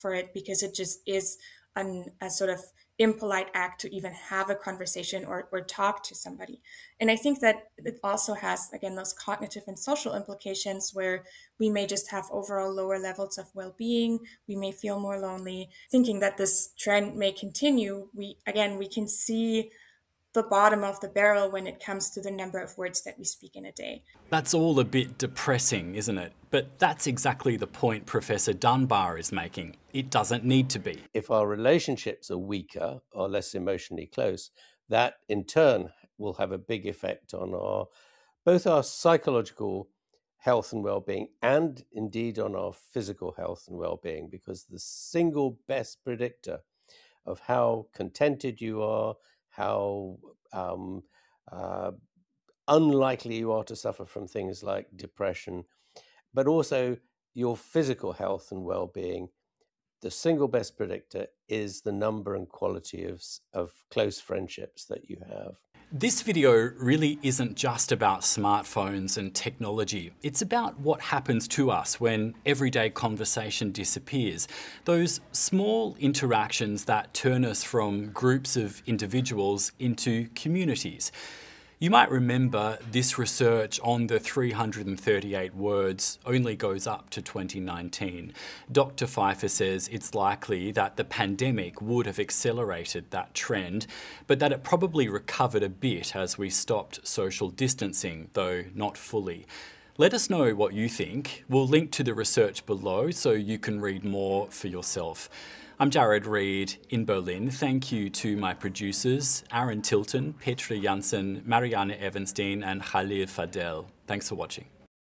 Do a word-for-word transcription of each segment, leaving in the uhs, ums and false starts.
for it because it just is an, a sort of impolite act to even have a conversation or, or talk to somebody. And I think that it also has, again, those cognitive and social implications where we may just have overall lower levels of well-being. We may feel more lonely. Thinking that this trend may continue, we, again, we can see the bottom of the barrel when it comes to the number of words that we speak in a day. That's all a bit depressing, isn't it? But that's exactly the point Professor Dunbar is making. It doesn't need to be. If our relationships are weaker or less emotionally close, that in turn will have a big effect on our both our psychological health and well-being and indeed on our physical health and well-being, because the single best predictor of how contented you are, how um, uh, unlikely you are to suffer from things like depression, but also your physical health and well-being, the single best predictor is the number and quality of, of close friendships that you have. This video really isn't just about smartphones and technology. It's about what happens to us when everyday conversation disappears. Those small interactions that turn us from groups of individuals into communities. You might remember this research on the three hundred thirty-eight words only goes up to twenty nineteen. Doctor Pfeiffer says it's likely that the pandemic would have accelerated that trend, but that it probably recovered a bit as we stopped social distancing, though not fully. Let us know what you think. We'll link to the research below so you can read more for yourself. I'm Jared Reed in Berlin. Thank you to my producers, Aaron Tilton, Petra Janssen, Marianne Evenstein and Khalil Fadel. Thanks for watching.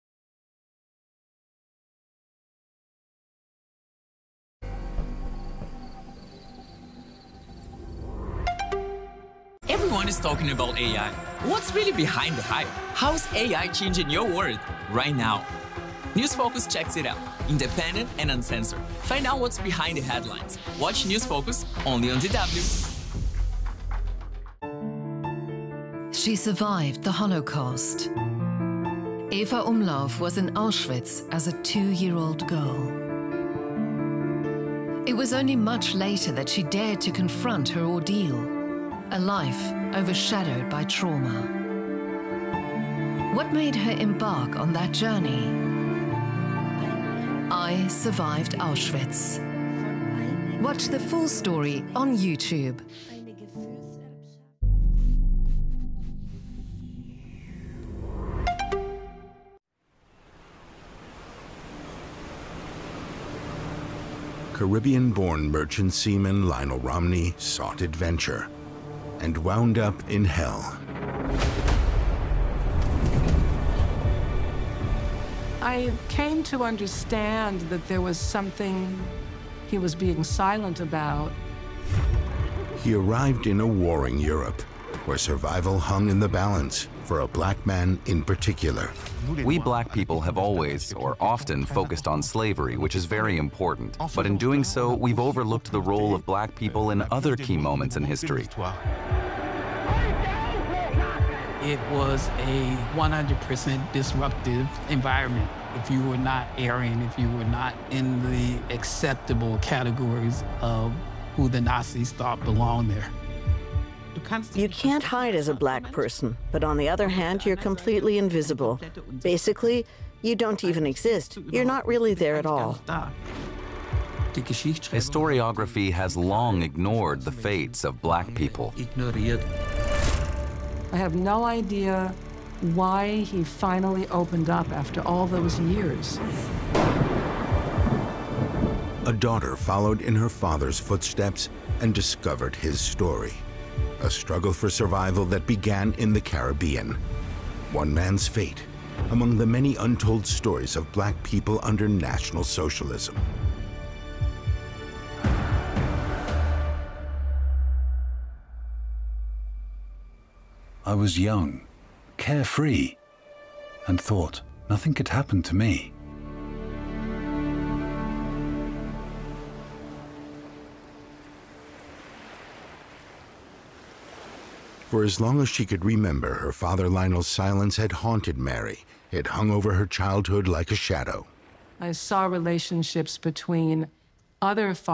Everyone is talking about A I. What's really behind the hype? How's A I changing your world right now? News Focus checks it out, independent and uncensored. Find out what's behind the headlines. Watch News Focus only on D W. She survived the Holocaust. Eva Umlauf was in Auschwitz as a two-year-old girl. It was only much later that she dared to confront her ordeal, a life overshadowed by trauma. What made her embark on that journey? I Survived Auschwitz. Watch the full story on YouTube. Caribbean-born merchant seaman Lionel Romney sought adventure and wound up in hell. I came to understand that there was something he was being silent about. He arrived in a warring Europe, where survival hung in the balance for a black man in particular. We black people have always, or often, focused on slavery, which is very important. But in doing so, we've overlooked the role of black people in other key moments in history. It was a one hundred percent disruptive environment. If you were not Aryan, if you were not in the acceptable categories of who the Nazis thought belonged there. You can't hide as a black person, but on the other hand, you're completely invisible. Basically, you don't even exist. You're not really there at all. Historiography has long ignored the fates of black people. I have no idea why he finally opened up after all those years. A daughter followed in her father's footsteps and discovered his story. A struggle for survival that began in the Caribbean. One man's fate among the many untold stories of black people under National Socialism. I was young, carefree, and thought nothing could happen to me. For as long as she could remember, her father Lionel's silence had haunted Mary. It hung over her childhood like a shadow. I saw relationships between other fathers